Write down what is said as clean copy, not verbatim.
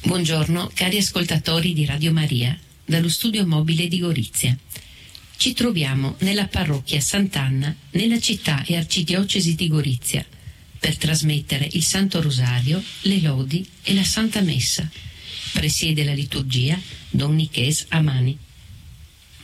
Buongiorno cari ascoltatori di Radio Maria, dallo studio mobile di Gorizia. Ci troviamo nella parrocchia Sant'Anna, nella città e arcidiocesi di Gorizia, per trasmettere il Santo Rosario, le lodi e la Santa Messa. Presiede la liturgia Don Niches Amani.